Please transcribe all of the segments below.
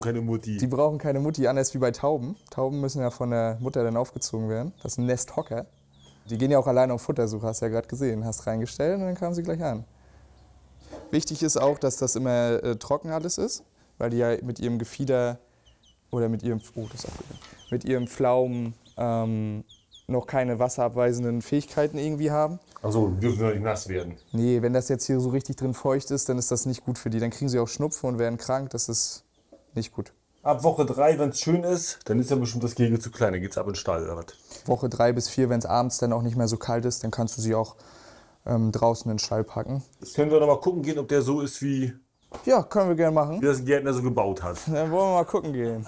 Keine Mutti. Die brauchen keine Mutti, anders wie bei Tauben. Tauben müssen ja von der Mutter dann aufgezogen werden. Das ist ein Nesthocker. Die gehen ja auch alleine auf Futtersuche, hast du ja gerade gesehen. Hast reingestellt und dann kamen sie gleich an. Wichtig ist auch, dass das immer trocken alles ist, weil die ja mit ihrem Gefieder oder mit ihrem, mit ihrem Pflaumen noch keine wasserabweisenden Fähigkeiten irgendwie haben. Also dürfen wir nicht nass werden. Nee, wenn das jetzt hier so richtig drin feucht ist, dann ist das nicht gut für die. Dann kriegen sie auch Schnupfen und werden krank, das ist nicht gut. Ab Woche 3, wenn es schön ist, dann ist ja bestimmt das Gehege zu klein, dann geht's ab in den Stall oder was? Woche 3 bis 4, wenn es abends dann auch nicht mehr so kalt ist, dann kannst du sie auch draußen in den Stall packen. Jetzt können wir noch mal gucken gehen, ob der so ist, wie Ja, können wir gerne machen. das ein Gärtner so gebaut hat. Dann wollen wir mal gucken gehen.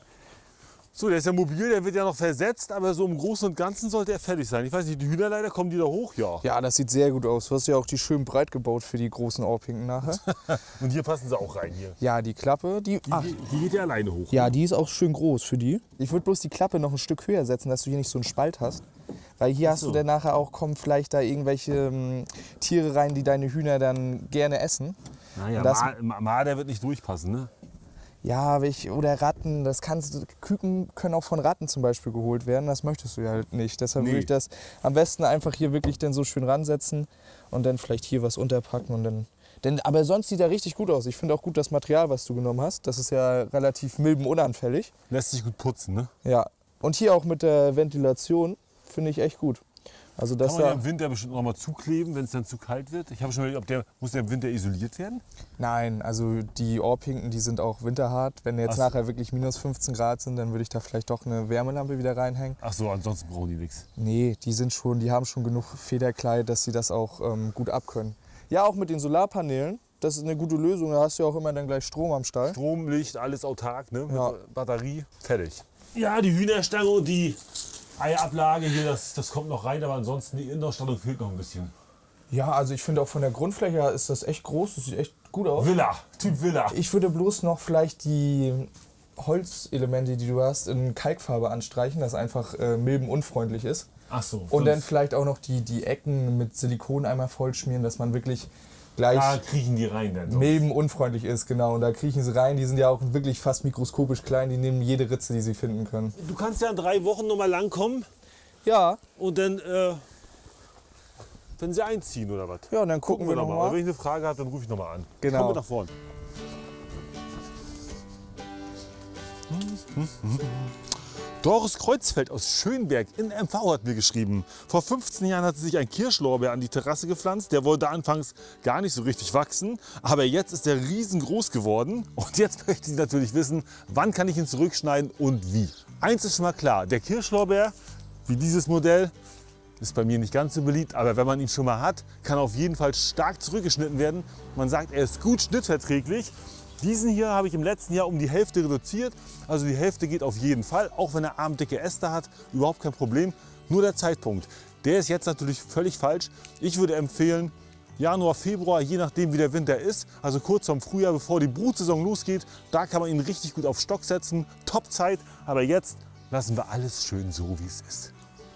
So, der ist ja mobil, der wird ja noch versetzt, aber so im Großen und Ganzen sollte er fertig sein. Ich weiß nicht, die Hühnerleiter, kommen die da hoch? Ja. Ja, das sieht sehr gut aus. Du hast ja auch die schön breit gebaut für die großen Ohrpinken nachher. Und hier passen sie auch rein hier. Ja, die Klappe, die geht ja alleine hoch. ja, die ist auch schön groß für die. Ich würde bloß die Klappe noch ein Stück höher setzen, dass du hier nicht so einen Spalt hast. Weil hier hast du dann nachher auch, kommen vielleicht da irgendwelche Tiere rein, die deine Hühner dann gerne essen. Naja, Das- Marder wird nicht durchpassen, ne? Ja, oder Ratten, Küken können auch von Ratten zum Beispiel geholt werden, das möchtest du ja halt nicht. Deshalb würde ich das am besten einfach hier wirklich dann so schön ransetzen und dann vielleicht hier was unterpacken und dann. Aber sonst sieht er richtig gut aus. Ich finde auch gut das Material, was du genommen hast. Das ist ja relativ milbenunanfällig. Lässt sich gut putzen, ne? Ja. Und hier auch mit der Ventilation finde ich echt gut. Also das Kann man ja da, im Winter bestimmt noch mal zukleben, wenn es dann zu kalt wird. Ich habe schon überlegt, muss der im Winter isoliert werden? nein, also die Ohrpinken, die sind auch winterhart. Wenn jetzt nachher wirklich minus 15 Grad sind, dann würde ich da vielleicht doch eine Wärmelampe wieder reinhängen. Ach so, ansonsten brauchen die nichts. Nee, die haben schon genug Federkleid, dass sie das auch gut abkönnen. Ja, auch mit den Solarpanelen, das ist eine gute Lösung. Da hast du ja auch immer dann gleich Strom am Stall. Strom, Licht, alles autark, ne? Mit Ja. Batterie, fertig. Ja, die Hühnerstange und die Eierablage hier, das kommt noch rein, aber ansonsten die Innenausstattung fehlt noch ein bisschen. Ja, also ich finde auch von der Grundfläche her ist das echt groß. Das sieht echt gut aus. Villa, Typ Villa. Ich würde bloß noch vielleicht die Holzelemente, die du hast, in Kalkfarbe anstreichen, das einfach milbenunfreundlich ist. Ach so. Und dann vielleicht auch noch die Ecken mit Silikon einmal vollschmieren, dass man wirklich gleich da kriechen die rein dann. So. milbenunfreundlich ist, genau. Und da kriechen sie rein. Die sind ja auch wirklich fast mikroskopisch klein. Die nehmen jede Ritze, die sie finden können. Du kannst ja in 3 Wochen noch mal langkommen Ja, und dann, wenn sie einziehen oder was? ja, und dann gucken wir noch noch mal. mal. Wenn ich eine Frage habe, dann rufe ich noch mal an. Genau. Komm mit nach vorne. Doris Kreuzfeld aus Schönberg in MV hat mir geschrieben. Vor 15 Jahren hat sie sich ein Kirschlorbeer an die Terrasse gepflanzt. Der wollte anfangs gar nicht so richtig wachsen, aber jetzt ist er riesengroß geworden. Und jetzt möchte sie natürlich wissen, wann kann ich ihn zurückschneiden und wie. Eins ist schon mal klar, der Kirschlorbeer, wie dieses Modell, ist bei mir nicht ganz so beliebt, aber wenn man ihn schon mal hat, kann er auf jeden Fall stark zurückgeschnitten werden. Man sagt, er ist gut schnittverträglich. Diesen hier habe ich im letzten Jahr um die Hälfte reduziert. Also die Hälfte geht auf jeden Fall, auch wenn er armdicke Äste hat, überhaupt kein Problem. Nur der Zeitpunkt, der ist jetzt natürlich völlig falsch. Ich würde empfehlen, Januar, Februar, je nachdem wie der Winter ist, also kurz vorm Frühjahr, bevor die Brutsaison losgeht, da kann man ihn richtig gut auf Stock setzen. Top-Zeit, aber jetzt lassen wir alles schön so, wie es ist.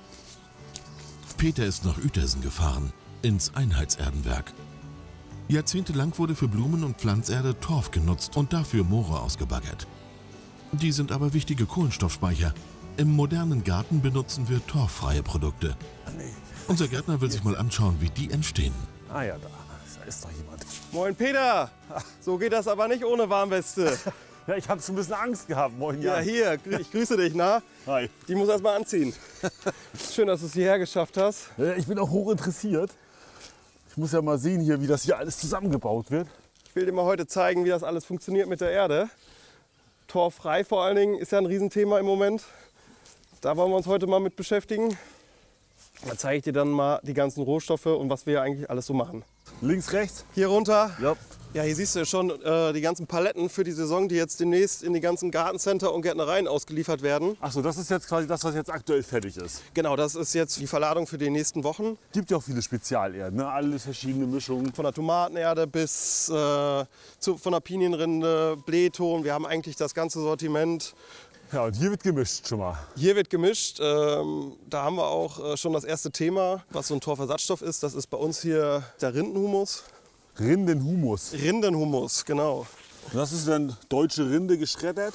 Peter ist nach Uetersen gefahren, ins Einheitserdenwerk. Jahrzehntelang wurde für Blumen- und Pflanzerde Torf genutzt und dafür Moore ausgebaggert. Die sind aber wichtige Kohlenstoffspeicher. Im modernen Garten benutzen wir torffreie Produkte. Unser Gärtner will sich mal anschauen, wie die entstehen. Ah ja, da ist doch jemand. Moin Peter, so geht das aber nicht ohne Warnweste. Ja, ich habe so ein bisschen Angst gehabt. Moin, Ja, Jan. hier, ich grüße dich, na? Hi. Die muss erst mal anziehen. Schön, dass du es hierher geschafft hast. Ich bin auch hoch interessiert. Ich muss ja mal sehen hier, wie das hier alles zusammengebaut wird. Ich will dir mal heute zeigen, wie das alles funktioniert mit der Erde. Torffrei vor allen Dingen ist ja ein Riesenthema im Moment. Da wollen wir uns heute mal mit beschäftigen. Da zeige ich dir dann mal die ganzen Rohstoffe und was wir hier eigentlich alles so machen. Links, rechts. Hier runter. Ja. Ja, hier siehst du schon die ganzen Paletten für die Saison, die jetzt demnächst in die ganzen Gartencenter und Gärtnereien ausgeliefert werden. Achso, das ist jetzt quasi das, was jetzt aktuell fertig ist. Genau, das ist jetzt die Verladung für die nächsten Wochen. Gibt ja auch viele Spezialerden, ne? Alles verschiedene Mischungen. Von der Tomatenerde bis von der Pinienrinde, Blähton. Wir haben eigentlich das ganze Sortiment. Ja, und hier wird gemischt schon mal. Hier wird gemischt. Da haben wir auch schon das erste Thema, was so ein Torfersatzstoff ist. Das ist bei uns hier der Rindenhumus. Rindenhumus. Rindenhumus, genau. Das ist dann deutsche Rinde geschreddert.